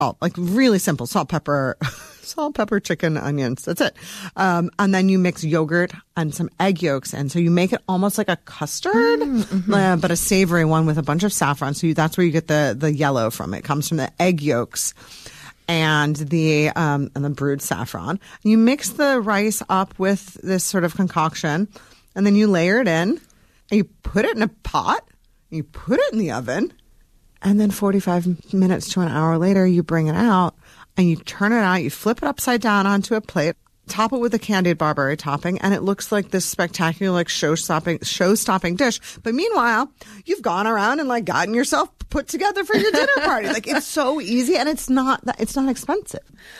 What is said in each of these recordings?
salt, like really simple, salt, pepper, chicken, onions. That's it. And then you mix yogurt and some egg yolks. And so you make it almost like a custard, but a savory one with a bunch of saffron. So that's where you get the yellow from. It comes from the egg yolks and the brewed saffron. You mix the rice up with this sort of concoction, and then you layer it in, and you put it in a pot, you put it in the oven, and then 45 minutes to an hour later, you bring it out, and you turn it out, you flip it upside down onto a plate, top it with a candied barberry topping, and it looks like this spectacular, like show-stopping dish. But meanwhile, you've gone around and like gotten yourself put together for your dinner party. Like, it's so easy, and it's not expensive.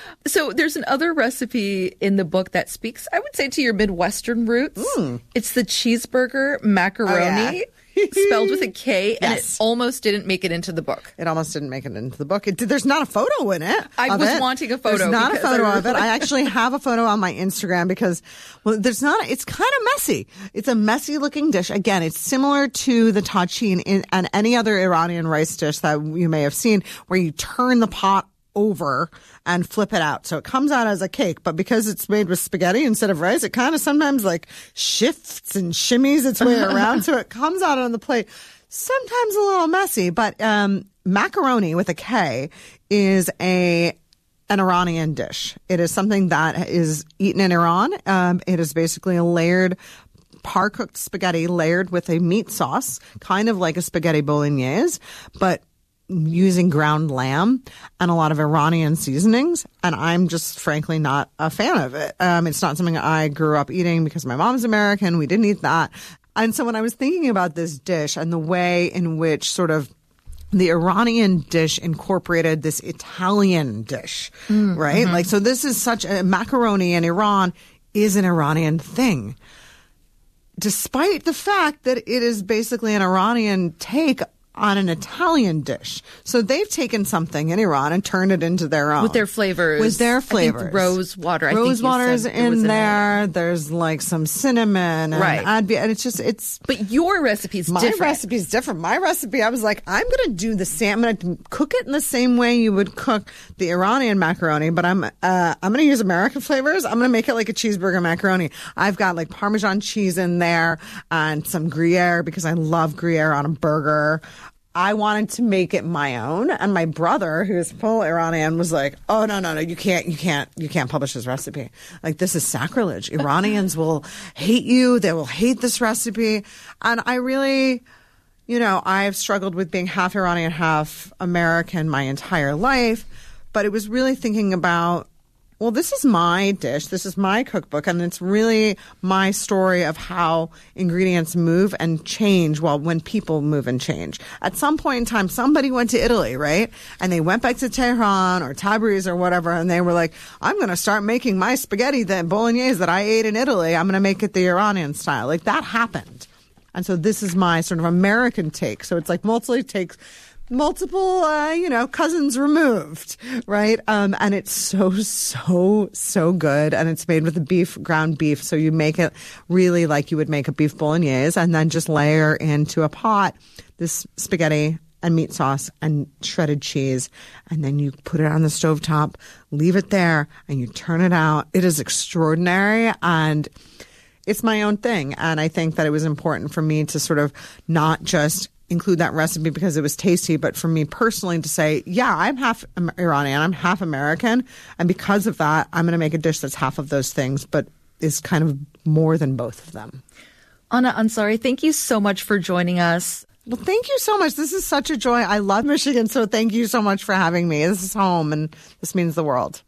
So there's another recipe in the book that speaks, I would say, to your Midwestern roots. It's the cheeseburger macaroni. Oh, yeah. Spelled with a K, and Yes. it almost didn't make it into the book. It almost didn't make it into the book. There's not a photo in it. I was wanting a photo. There's not a photo of it. I actually have a photo on my Instagram because, well, there's not. It's kind of messy. It's a messy looking dish. Again, it's similar to the tagine and any other Iranian rice dish that you may have seen, where you turn the pot over and flip it out. So it comes out as a cake, but because it's made with spaghetti instead of rice, it kind of sometimes like shifts and shimmies its way around. So it comes out on the plate. Sometimes a little messy, but macaroni with a K is an Iranian dish. It is something that is eaten in Iran. It is basically a layered par-cooked spaghetti layered with a meat sauce, kind of like a spaghetti bolognese, but using ground lamb and a lot of Iranian seasonings. And I'm just frankly not a fan of it. It's not something I grew up eating because my mom's American. We didn't eat that. And so when I was thinking about this dish and the way in which sort of the Iranian dish incorporated this Italian dish, right? Like, so this is such a macaroni in Iran is an Iranian thing, despite the fact that it is basically an Iranian take on an Italian dish. So they've taken something in Iran and turned it into their own. With their flavors. I think rose water. Rose water's in there. There's like some cinnamon and and it's just, But your recipe's different. My recipe's different. My recipe, I was like, I'm going to do the same. I'm going to cook it in the same way you would cook the Iranian macaroni, but I'm going to use American flavors. I'm going to make it like a cheeseburger macaroni. I've got like Parmesan cheese in there and some Gruyere because I love Gruyere on a burger. I wanted to make it my own, and my brother, who's full Iranian, was like, "Oh no, you can't publish this recipe. Like, this is sacrilege. Iranians will hate you. They will hate this recipe." And I really, I've struggled with being half Iranian, half American my entire life, but it was really thinking about, well, this is my dish, this is my cookbook, and it's really my story of how ingredients move and change when people move and change. At some point in time, somebody went to Italy, right? And they went back to Tehran or Tabriz or whatever, and they were like, I'm going to start making my spaghetti, the bolognese that I ate in Italy, I'm going to make it the Iranian style. Like, that happened. And so this is my sort of American take. So it's like multiple cousins removed, right? And it's so good. And it's made with the ground beef. So you make it really like you would make a beef bolognese, and then just layer into a pot this spaghetti and meat sauce and shredded cheese. And then you put it on the stovetop, leave it there, and you turn it out. It is extraordinary. And it's my own thing. And I think that it was important for me to sort of not just include that recipe because it was tasty, but for me personally to say, yeah, I'm half Iranian, I'm half American, and because of that, I'm going to make a dish that's half of those things, but is kind of more than both of them. Anna Ansari, thank you so much for joining us. Well, thank you so much. This is such a joy. I love Michigan, so thank you so much for having me. This is home, and this means the world.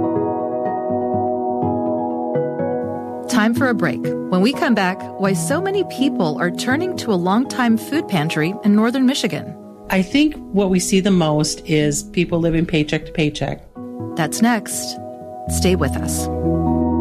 Time for a break. When we come back, why so many people are turning to a longtime food pantry in northern Michigan. I think what we see the most is people living paycheck to paycheck. That's next. Stay with us.